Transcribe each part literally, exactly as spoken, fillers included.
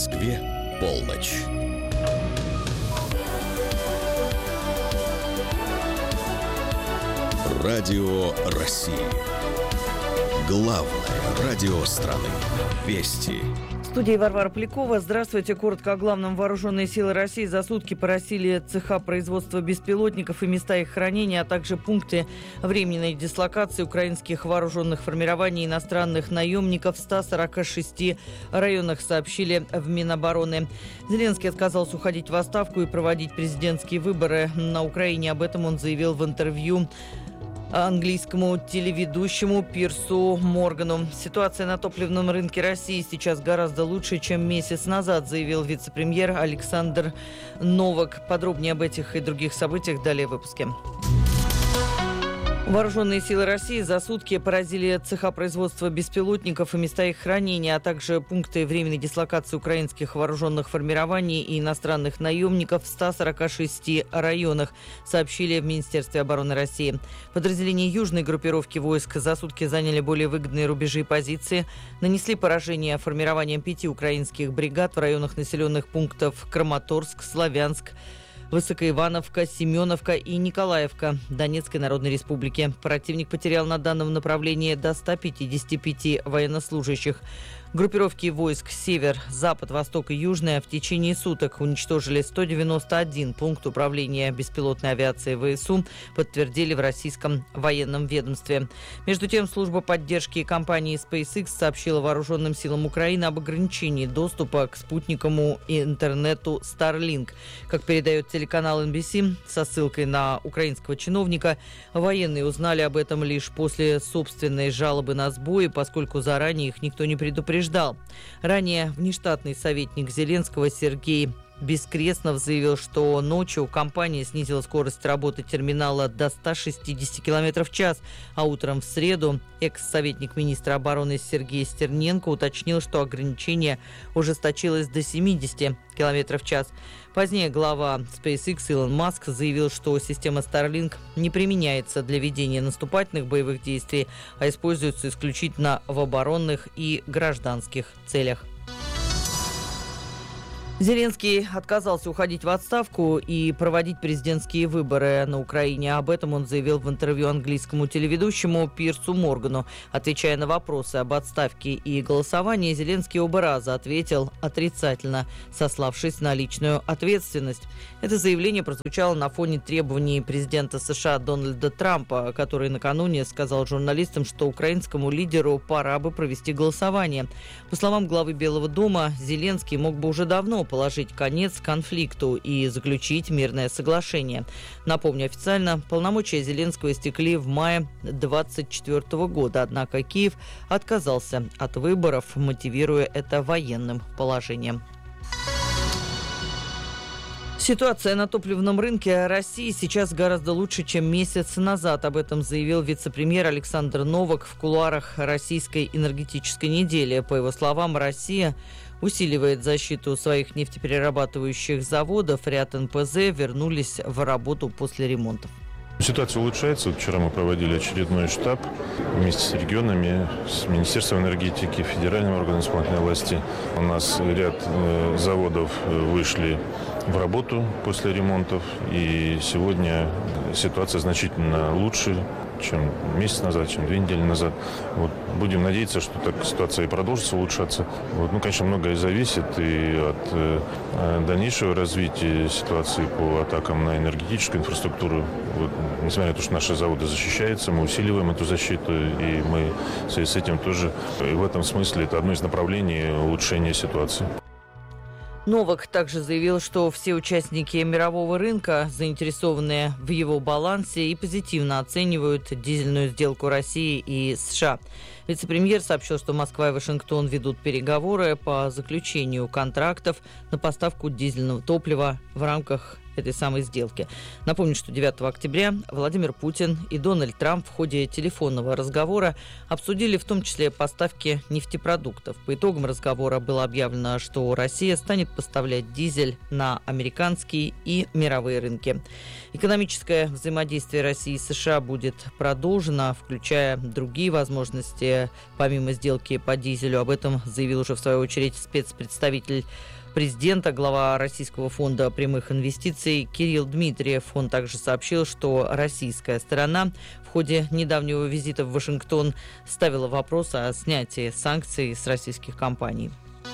Москве полночь. Радио России. Главное радио страны. Вести. В студии Варвара Полякова. Здравствуйте. Коротко о главном. Вооруженные силы России за сутки поразили цеха производства беспилотников и места их хранения, а также пункты временной дислокации украинских вооруженных формирований иностранных наемников в ста сорока шести районах, сообщили в Минобороны. Зеленский отказался уходить в отставку и проводить президентские выборы на Украине. Об этом он заявил в интервью английскому телеведущему Пирсу Моргану. Ситуация на топливном рынке России сейчас гораздо лучше, чем месяц назад, заявил вице-премьер Александр Новак. Подробнее об этих и других событиях далее в выпуске. Вооруженные силы России за сутки поразили цеха производства беспилотников и места их хранения, а также пункты временной дислокации украинских вооруженных формирований и иностранных наемников в ста сорока шести районах, сообщили в Министерстве обороны России. Подразделения южной группировки войск за сутки заняли более выгодные рубежи и позиции, нанесли поражение формированием пяти украинских бригад в районах населенных пунктов Краматорск, Славянск, Высокоивановка, Семеновка и Николаевка Донецкой Народной Республики. Противник потерял на данном направлении до ста пятидесяти пяти военнослужащих. Группировки войск «Север», «Запад», «Восток» и «Южная» в течение суток уничтожили сто девяносто один пункт управления беспилотной авиацией ВСУ, подтвердили в российском военном ведомстве. Между тем, служба поддержки компании SpaceX сообщила вооруженным силам Украины об ограничении доступа к спутниковому интернету Starlink. Как передает телеканал эн би си со ссылкой на украинского чиновника, военные узнали об этом лишь после собственной жалобы на сбои, поскольку заранее их никто не предупреждал. Ранее внештатный советник Зеленского Сергей Бескрестнов заявил, что ночью компания снизила скорость работы терминала до ста шестидесяти километров в час, а утром в среду экс-советник министра обороны Сергей Стерненко уточнил, что ограничение ужесточилось до семидесяти километров в час. Позднее глава SpaceX Илон Маск заявил, что система Starlink не применяется для ведения наступательных боевых действий, а используется исключительно в оборонных и гражданских целях. Зеленский отказался уходить в отставку и проводить президентские выборы на Украине. Об этом он заявил в интервью английскому телеведущему Пирсу Моргану. Отвечая на вопросы об отставке и голосовании, Зеленский оба раза ответил отрицательно, сославшись на личную ответственность. Это заявление прозвучало на фоне требований президента США Дональда Трампа, который накануне сказал журналистам, что украинскому лидеру пора бы провести голосование. По словам главы Белого дома, Зеленский мог бы уже давно положить конец конфликту и заключить мирное соглашение. Напомню, официально полномочия Зеленского истекли в мае двадцать четвёртого года, однако Киев отказался от выборов, мотивируя это военным положением. Ситуация на топливном рынке России сейчас гораздо лучше, чем месяц назад. Об этом заявил вице-премьер Александр Новак в кулуарах российской энергетической недели. По его словам, Россия усиливает защиту своих нефтеперерабатывающих заводов. Ряд эн пэ зэ вернулись в работу после ремонтов. Ситуация улучшается. Вчера мы проводили очередной штаб вместе с регионами, с Министерством энергетики, федеральным органом исполнительной власти. У нас ряд э, заводов вышли в работу после ремонтов, и сегодня ситуация значительно лучше, чем месяц назад, чем две недели назад. Вот. Будем надеяться, что так ситуация и продолжится улучшаться. Вот. Ну, конечно, многое зависит и от э, дальнейшего развития ситуации по атакам на энергетическую инфраструктуру. Вот. Несмотря на то, что наши заводы защищаются, мы усиливаем эту защиту, и мы в связи с этим тоже, и в этом смысле, это одно из направлений улучшения ситуации. Новак также заявил, что все участники мирового рынка заинтересованы в его балансе и позитивно оценивают дизельную сделку России и США. Вице-премьер сообщил, что Москва и Вашингтон ведут переговоры по заключению контрактов на поставку дизельного топлива в рамках этой самой сделки. Напомню, что девятого октября Владимир Путин и Дональд Трамп в ходе телефонного разговора обсудили в том числе поставки нефтепродуктов. По итогам разговора было объявлено, что Россия станет поставлять дизель на американские и мировые рынки. Экономическое взаимодействие России и США будет продолжено, включая другие возможности, помимо сделки по дизелю. Об этом заявил уже в свою очередь спецпредставитель президента, глава Российского фонда прямых инвестиций Кирилл Дмитриев. Он также сообщил, что российская сторона в ходе недавнего визита в Вашингтон ставила вопрос о снятии санкций с российских компаний.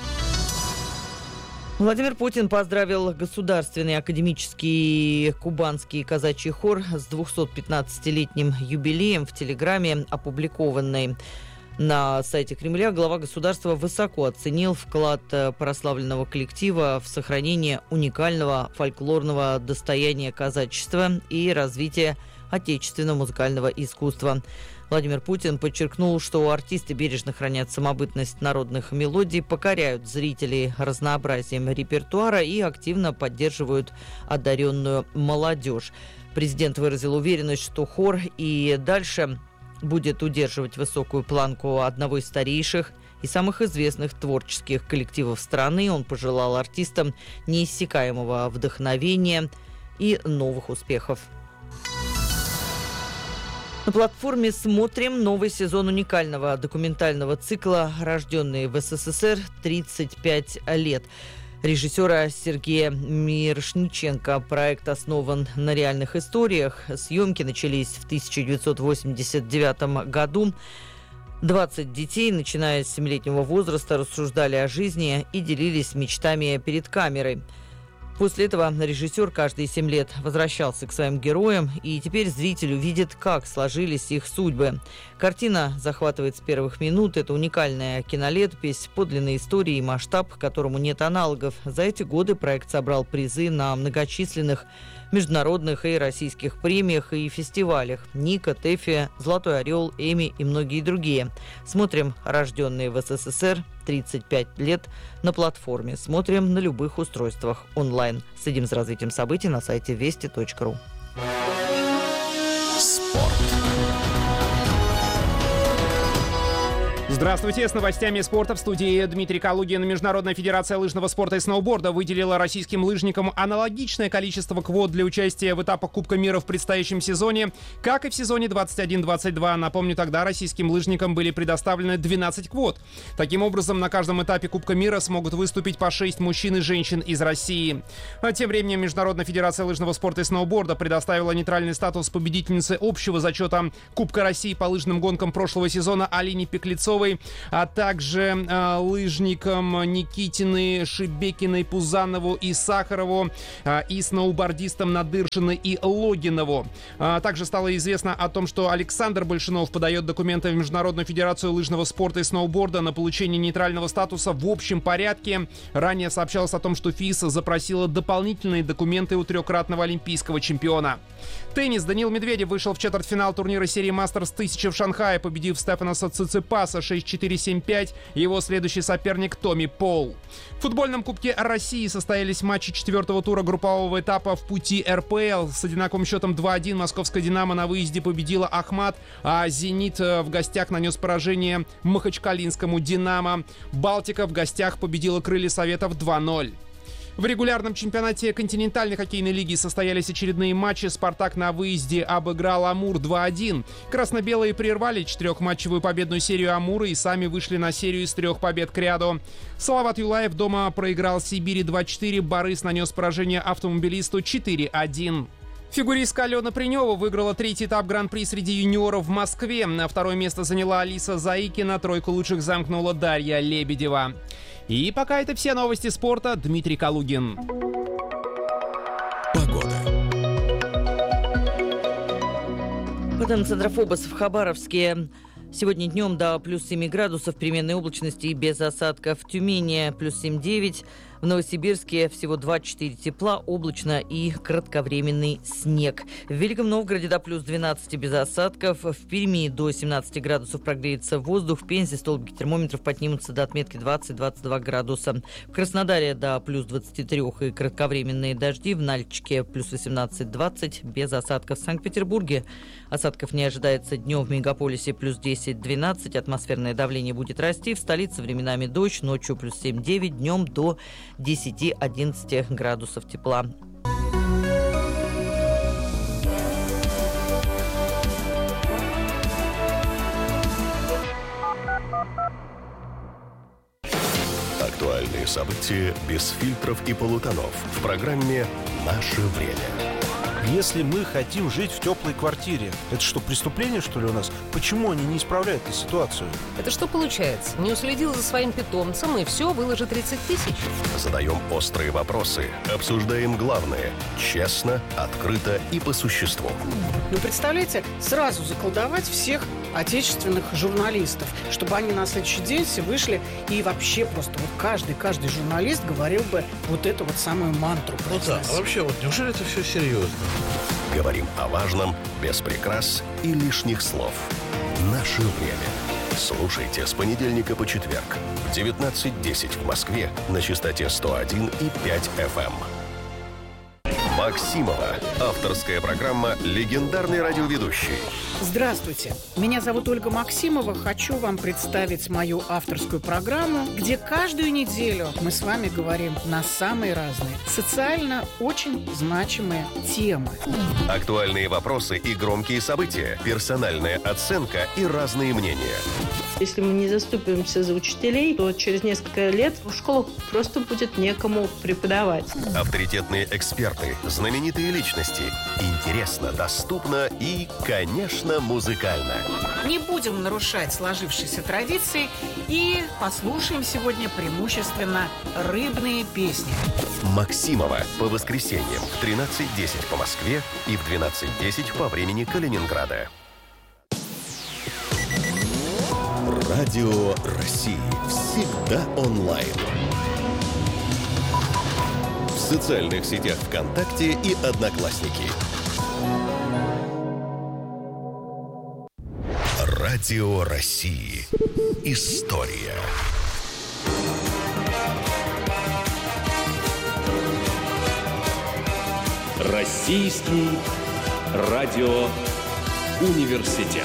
Владимир Путин поздравил Государственный академический кубанский казачий хор с двухсот-пятнадцатилетним юбилеем. В телеграмме, опубликованной на сайте Кремля, глава государства высоко оценил вклад прославленного коллектива в сохранение уникального фольклорного достояния казачества и развитие отечественного музыкального искусства. Владимир Путин подчеркнул, что артисты бережно хранят самобытность народных мелодий, покоряют зрителей разнообразием репертуара и активно поддерживают одаренную молодежь. Президент выразил уверенность, что хор и дальше будет удерживать высокую планку одного из старейших и самых известных творческих коллективов страны. Он пожелал артистам неиссякаемого вдохновения и новых успехов. На платформе «Смотрим» новый сезон уникального документального цикла «Рожденные в СССР тридцать пять лет». Режиссера Сергея Мирошниченко. Проект основан на реальных историях. Съемки начались в тысяча девятьсот восемьдесят девятом году. двадцать детей, начиная с семилетнего возраста, рассуждали о жизни и делились мечтами перед камерой. После этого режиссер каждые семь лет возвращался к своим героям, и теперь зритель увидит, как сложились их судьбы. Картина захватывает с первых минут. Это уникальная кинолетопись, подлинные истории и масштаб, которому нет аналогов. За эти годы проект собрал призы на многочисленных международных и российских премиях и фестивалях. Ника, ТЭФИ, Золотой орел, Эмми и многие другие. Смотрим «Рожденные в СССР тридцать пять лет» на платформе. Смотрим на любых устройствах онлайн. Следим за развитием событий на сайте вести точка ру. Спорт. Здравствуйте, с новостями спорта в студии Дмитрий Калугин. Международная федерация лыжного спорта и сноуборда выделила российским лыжникам аналогичное количество квот для участия в этапах Кубка мира в предстоящем сезоне, как и в сезоне двадцать один двадцать два. Напомню, тогда российским лыжникам были предоставлены двенадцать квот. Таким образом, на каждом этапе Кубка мира смогут выступить по шесть мужчин и женщин из России. А тем временем Международная федерация лыжного спорта и сноуборда предоставила нейтральный статус победительнице общего зачета Кубка России по лыжным гонкам прошлого сезона Алине Пеклецовой, а также э, лыжникам Никитиной, Шебекиной, Пузанову и Сахарову, э, и сноубордистам Надыршиной и Логинову. Э, также стало известно о том, что Александр Большинов подает документы в Международную федерацию лыжного спорта и сноуборда на получение нейтрального статуса в общем порядке. Ранее сообщалось о том, что ФИС запросила дополнительные документы у трехкратного олимпийского чемпиона. Теннис. Даниил Медведев вышел в четвертьфинал турнира серии Мастерс тысяча в Шанхае, победив Стефаноса Циципаса шесть четыре семь пять. Его следующий соперник Томми Пол. В футбольном Кубке России состоялись матчи четвертого тура группового этапа в пути эр пэ эл. С одинаковым счетом два один московская «Динамо» на выезде победила Ахмат, а «Зенит» в гостях нанес поражение махачкалинскому «Динамо». «Балтика» в гостях победила «Крылья Советов» два ноль. В регулярном чемпионате континентальной хоккейной лиги состоялись очередные матчи. «Спартак» на выезде обыграл «Амур» два один. Красно-белые прервали четырехматчевую победную серию «Амура» и сами вышли на серию из трех побед кряду. Салават Юлаев дома проиграл «Сибири» два четыре. «Борис» нанес поражение «Автомобилисту» четыре один. Фигуристка Алена Принева выиграла третий этап Гран-при среди юниоров в Москве. На второе место заняла Алиса Заикина, тройку лучших замкнула Дарья Лебедева. И пока это все новости спорта. Дмитрий Калугин. Погода. Потом Центрофобос в Хабаровске. Сегодня днем до плюс семь градусов, переменной облачности и без осадков. В Тюмени плюс семь девять, В Новосибирске всего два-четыре тепла, облачно и кратковременный снег. В Великом Новгороде до плюс двенадцати без осадков. В Перми до семнадцати градусов прогреется воздух. В Пензе столбики термометров поднимутся до отметки двадцать-двадцать два градуса. В Краснодаре до плюс двадцати трёх и кратковременные дожди. В Нальчике плюс восемнадцать-двадцать без осадков. В Санкт-Петербурге осадков не ожидается. Днем в мегаполисе плюс десять-двенадцать. Атмосферное давление будет расти. В столице временами дождь. Ночью плюс семь-девять. Днем до десяти-одиннадцати градусов тепла. Актуальные события без фильтров и полутонов в программе «Наше время». Если мы хотим жить в теплой квартире, это что, преступление, что ли, у нас? Почему они не исправляют эту ситуацию? Это что получается? Не уследил за своим питомцем и все, выложит тридцать тысяч? Задаем острые вопросы, обсуждаем главное – честно, открыто и по существу. Ну, представляете, сразу заколдовать всех отечественных журналистов, чтобы они на следующий день все вышли и вообще просто вот каждый, каждый журналист говорил бы вот эту вот самую мантру. Ну да, а вообще вот неужели это все серьезно? Говорим о важном, без прикрас и лишних слов. Наше время. Слушайте с понедельника по четверг в девятнадцать десять в Москве на частоте сто один и пять эф эм. Максимова. Авторская программа «Легендарный радиоведущий». Здравствуйте. Меня зовут Ольга Максимова. Хочу вам представить мою авторскую программу, где каждую неделю мы с вами говорим на самые разные, социально очень значимые темы. Актуальные вопросы и громкие события, персональная оценка и разные мнения. Если мы не заступимся за учителей, то через несколько лет в школах просто будет некому преподавать. Авторитетные эксперты, знаменитые личности. Интересно, доступно и, конечно, музыкально. Не будем нарушать сложившиеся традиции и послушаем сегодня преимущественно рыбные песни. Максимова по воскресеньям в тринадцать десять по Москве и в двенадцать десять по времени Калининграда. Радио России. Всегда онлайн. В социальных сетях ВКонтакте и Одноклассники. Радио России. История. Российский радиоуниверситет.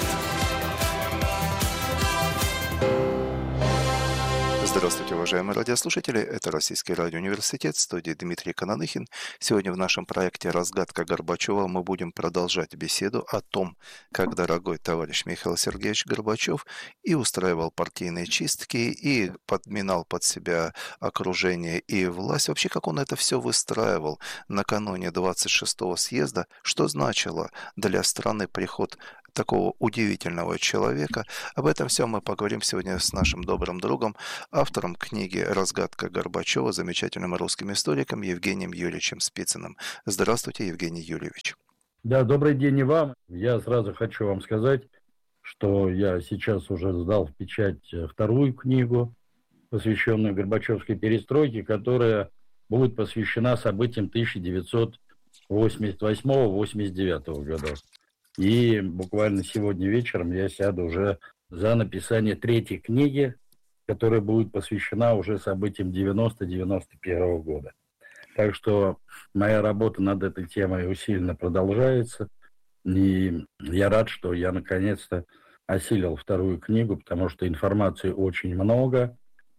Здравствуйте, уважаемые радиослушатели. Это Российский радиоуниверситет, в студии Дмитрий Кананыхин. Сегодня в нашем проекте «Разгадка Горбачева» мы будем продолжать беседу о том, как дорогой товарищ Михаил Сергеевич Горбачев и устраивал партийные чистки, и подминал под себя окружение и власть. Вообще, как он это все выстраивал накануне двадцать шестого съезда, что значило для страны приход такого удивительного человека. Об этом всем мы поговорим сегодня с нашим добрым другом, автором книги «Разгадка Горбачева», замечательным русским историком Евгением Юрьевичем Спицыным. Здравствуйте, Евгений Юрьевич. Да, добрый день и вам. Я сразу хочу вам сказать, что я сейчас уже сдал в печать вторую книгу, посвященную Горбачевской перестройке, которая будет посвящена событиям тысяча девятьсот восемьдесят восьмого — восемьдесят девятого годов. И буквально сегодня вечером я сяду уже за написание третьей книги, которая будет посвящена уже событиям девяностого — девяносто первого года. Так что моя работа над этой темой усиленно продолжается. И я рад, что я наконец-то осилил вторую книгу, потому что информации очень много.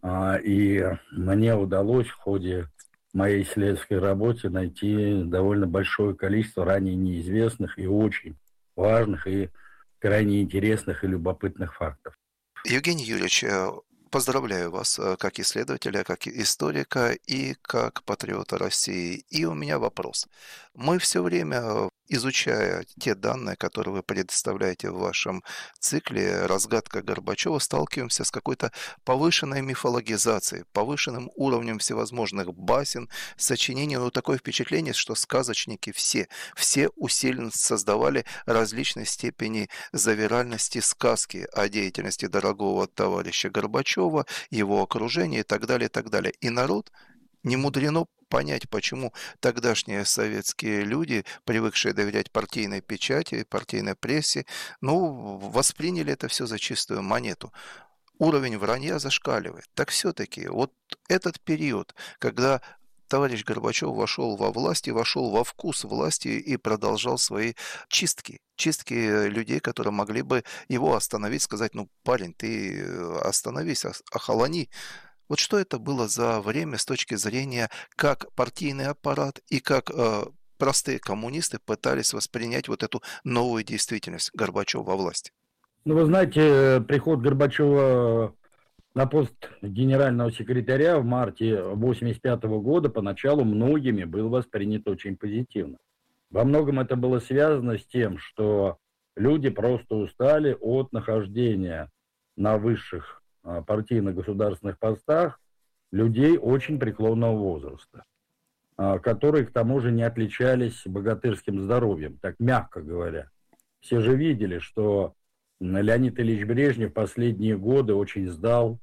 И мне удалось в ходе моей исследовательской работы найти довольно большое количество ранее неизвестных и очень важных и крайне интересных и любопытных фактов. Евгений Юрьевич, поздравляю вас как исследователя, как историка и как патриота России. И у меня вопрос. Мы все время, изучая те данные, которые вы предоставляете в вашем цикле «Разгадка Горбачева», сталкиваемся с какой-то повышенной мифологизацией, повышенным уровнем всевозможных басен, сочинений. Но такое впечатление, что сказочники все, все усиленно создавали различной степени завиральности сказки о деятельности дорогого товарища Горбачева, его окружения и так далее, и так далее. И народ Не мудрено понять, почему тогдашние советские люди, привыкшие доверять партийной печати, партийной прессе, ну, восприняли это все за чистую монету. Уровень вранья зашкаливает. Так все-таки вот этот период, когда товарищ Горбачев вошел во власть и вошел во вкус власти и продолжал свои чистки. Чистки людей, которые могли бы его остановить, сказать, ну, парень, ты остановись, охолони. Вот что это было за время с точки зрения, как партийный аппарат и как э, простые коммунисты пытались воспринять вот эту новую действительность Горбачева во власти? Ну, вы знаете, приход Горбачева на пост генерального секретаря в марте восемьдесят пятого года поначалу многими был воспринят очень позитивно. Во многом это было связано с тем, что люди просто устали от нахождения на высших партийно-государственных постах людей очень преклонного возраста, которые, к тому же, не отличались богатырским здоровьем, так мягко говоря. Все же видели, что Леонид Ильич Брежнев последние годы очень сдал,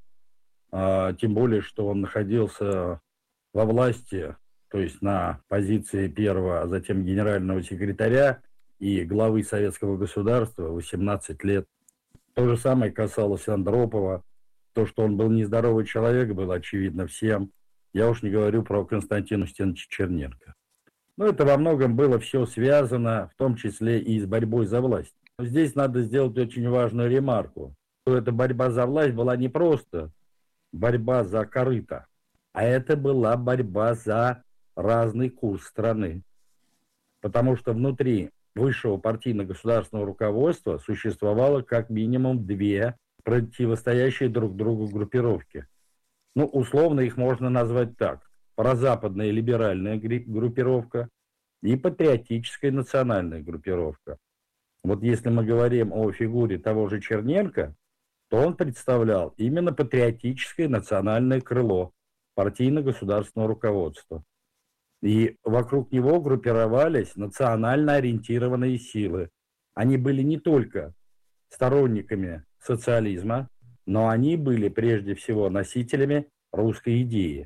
тем более, что он находился во власти, то есть на позиции первого, а затем генерального секретаря и главы советского государства восемнадцать лет. То же самое касалось Андропова. То, что он был нездоровый человек, было очевидно всем. Я уж не говорю про Константина Устиновича Черненко. Но это во многом было все связано, в том числе и с борьбой за власть. Но здесь надо сделать очень важную ремарку. Что эта борьба за власть была не просто борьба за корыто, а это была борьба за разный курс страны. Потому что внутри высшего партийно-государственного руководства существовало как минимум две противостоящие друг другу группировки. Ну, условно их можно назвать так. Прозападная либеральная группировка и патриотическая национальная группировка. Вот если мы говорим о фигуре того же Черненко, то он представлял именно патриотическое национальное крыло партийно-государственного руководства. И вокруг него группировались национально ориентированные силы. Они были не только сторонниками социализма, но они были прежде всего носителями русской идеи.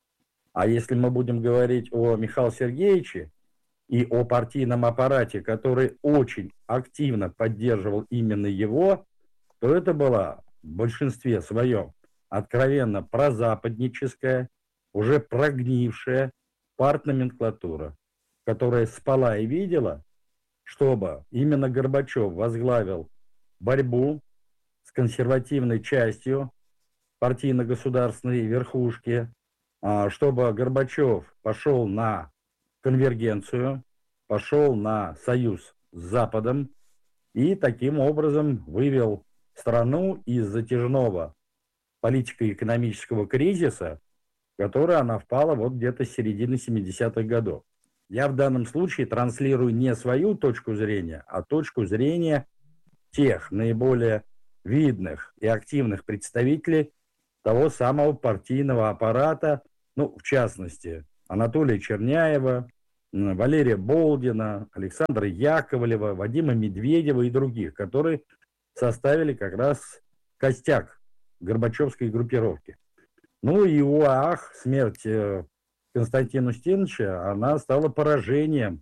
А если мы будем говорить о Михаиле Сергеевиче и о партийном аппарате, который очень активно поддерживал именно его, то это была в большинстве своем откровенно прозападническая, уже прогнившая партноменклатура, которая спала и видела, чтобы именно Горбачев возглавил борьбу с консервативной частью партийно-государственной верхушки, чтобы Горбачев пошел на конвергенцию, пошел на союз с Западом и таким образом вывел страну из затяжного политико-экономического кризиса, в который она впала вот где-то с середины семидесятых годов. Я в данном случае транслирую не свою точку зрения, а точку зрения тех наиболее видных и активных представителей того самого партийного аппарата, ну, в частности, Анатолия Черняева, Валерия Болдина, Александра Яковлева, Вадима Медведева и других, которые составили как раз костяк горбачевской группировки. Ну и УААХ, смерть Константина Устиновича, она стала поражением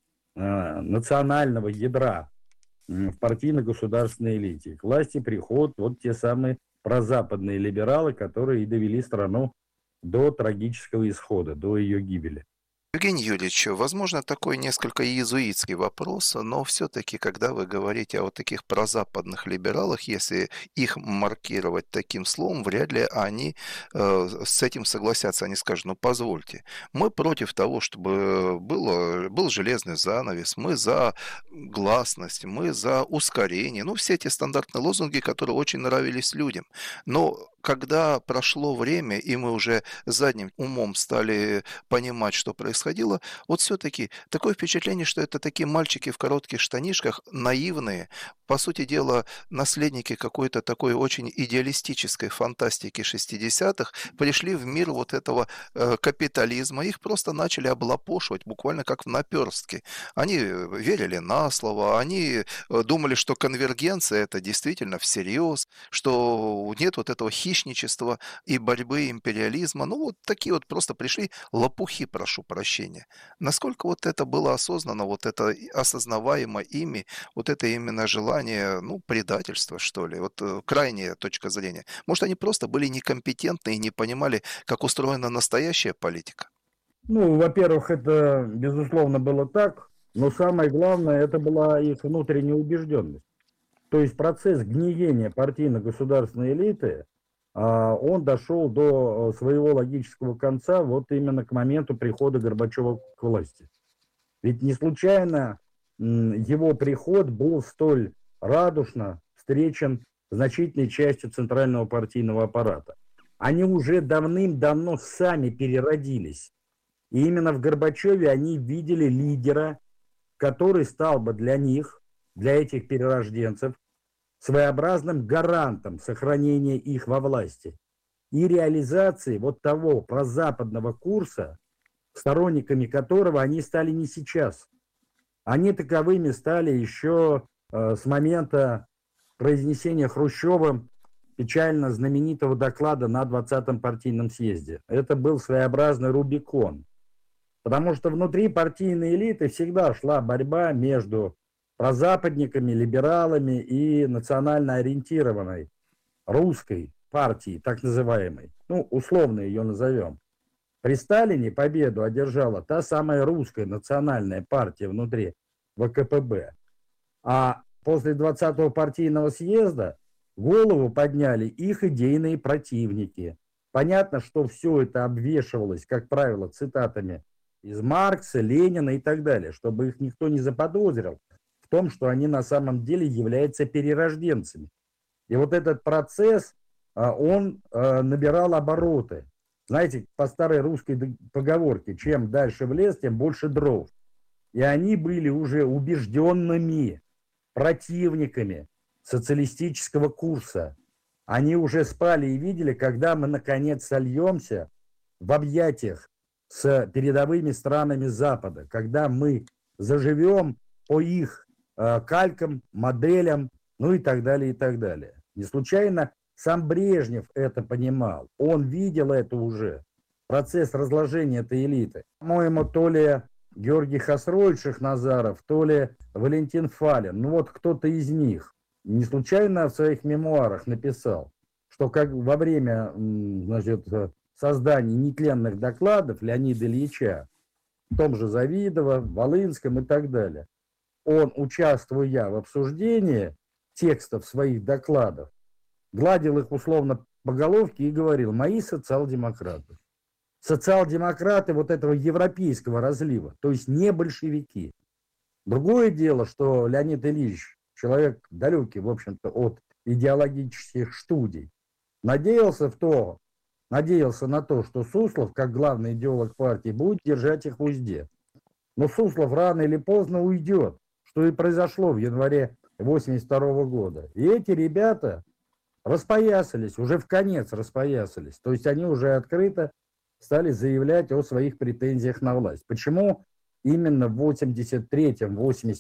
э, национального ядра э, в партийно-государственной элите. К власти приход вот те самые прозападные либералы, которые и довели страну до трагического исхода, до ее гибели. Евгений Юрьевич, возможно, такой несколько иезуитский вопрос, но все-таки, когда вы говорите о вот таких прозападных либералах, если их маркировать таким словом, вряд ли они э, с этим согласятся. Они скажут, ну позвольте, мы против того, чтобы было, был железный занавес, мы за гласность, мы за ускорение, ну все эти стандартные лозунги, которые очень нравились людям. Но когда прошло время, и мы уже задним умом стали понимать, что происходило, вот все-таки такое впечатление, что это такие мальчики в коротких штанишках, наивные, по сути дела, наследники какой-то такой очень идеалистической фантастики шестидесятых, пришли в мир вот этого э, капитализма, их просто начали облапошивать, буквально как в наперстке. Они верили на слово, они думали, что конвергенция это действительно всерьез, что нет вот этого хищника, хищничества и борьбы империализма. Ну, вот такие вот просто пришли лопухи, прошу прощения. Насколько вот это было осознанно, вот это осознаваемо ими, вот это именно желание, ну, предательства, что ли, вот э, крайняя точка зрения. Может, они просто были некомпетентны и не понимали, как устроена настоящая политика? Ну, во-первых, это, безусловно, было так, но самое главное, это была их внутренняя убежденность. То есть процесс гниения партийно-государственной элиты, он дошел до своего логического конца вот именно к моменту прихода Горбачева к власти. Ведь не случайно его приход был столь радушно встречен значительной частью центрального партийного аппарата. Они уже давным-давно сами переродились. И именно в Горбачеве они видели лидера, который стал бы для них, для этих перерожденцев, своеобразным гарантом сохранения их во власти и реализации вот того прозападного курса, сторонниками которого они стали не сейчас. Они таковыми стали еще э, с момента произнесения Хрущевым печально знаменитого доклада на двадцатом партийном съезде. Это был своеобразный Рубикон. Потому что внутри партийной элиты всегда шла борьба между прозападниками, либералами и национально ориентированной русской партией, так называемой. Ну, условно ее назовем. При Сталине победу одержала та самая русская национальная партия внутри вэ ка пэ бэ. А после двадцатого партийного съезда голову подняли их идейные противники. Понятно, что все это обвешивалось, как правило, цитатами из Маркса, Ленина и так далее, чтобы их никто не заподозрил в том, что они на самом деле являются перерожденцами. И вот этот процесс, он набирал обороты. Знаете, по старой русской поговорке, чем дальше в лес, тем больше дров. И они были уже убежденными противниками социалистического курса. Они уже спали и видели, когда мы наконец сольемся в объятиях с передовыми странами Запада, когда мы заживем по их э, калькам, моделям, ну и так далее, и так далее. Не случайно сам Брежнев это понимал. Он видел это уже, процесс разложения этой элиты. По-моему, то ли Георгий Хасрович Шахназаров, то ли Валентин Фалин, ну вот кто-то из них, не случайно в своих мемуарах написал, что как во время, значит, создания нетленных докладов Леонида Ильича, в том же Завидово, Волынском и так далее, он, участвуя в обсуждении текстов своих докладов, гладил их условно по головке и говорил: мои социал-демократы. Социал-демократы вот этого европейского разлива, то есть не большевики. Другое дело, что Леонид Ильич, человек далекий, в общем-то, от идеологических студий, надеялся в то, надеялся на то, что Суслов, как главный идеолог партии, будет держать их в узде. Но Суслов рано или поздно уйдет, что и произошло в январе восемьдесят второго года. И эти ребята распоясались, уже в конец распоясались. То есть они уже открыто стали заявлять о своих претензиях на власть. Почему именно в восемьдесят третьем — восемьдесят